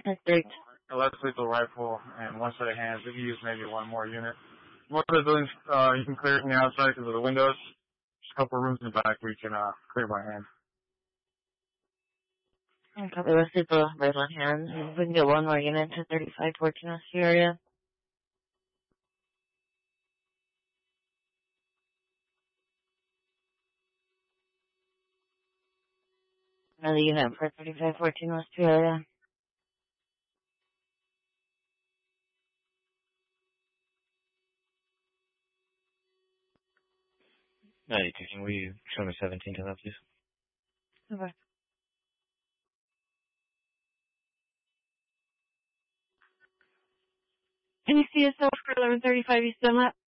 That's great. A less lethal rifle and one set of hands. We can use maybe one more unit. Most of the buildings, you can clear it from the outside because of the windows. Just a couple of rooms in the back we can clear by hand. Copy, let's do the right on hand. And we can get one more unit to 3514 West area. Another unit for 3514 West area. 92, can we show me 17 to that, please? Okay. Can you see yourself for 1135 East Dunlap?